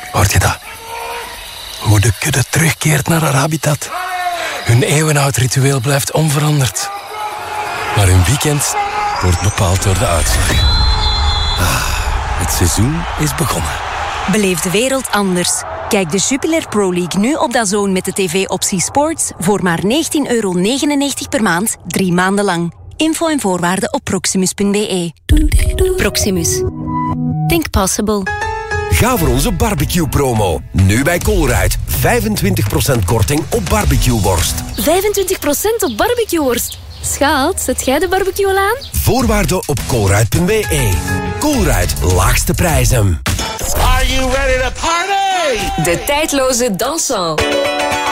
Hoort je dat? Hoe de kudde terugkeert naar haar habitat. Hun eeuwenoud ritueel blijft onveranderd. Maar hun weekend wordt bepaald door de uitslag. Het seizoen is begonnen. Beleef de wereld anders. Kijk de Jupiler Pro League nu op DAZN met de tv-optie Sports voor maar €19,99 per maand, 3 maanden lang. Info en voorwaarden op proximus.be. Proximus. Think possible. Ga voor onze barbecue-promo. Nu bij Colruyt. 25% korting op barbecueworst. 25% op barbecueworst? Schat, zet jij de barbecue al aan? Voorwaarden op colruyt.be. Colruyt, laagste prijzen. Are you ready to party? De tijdloze dansant.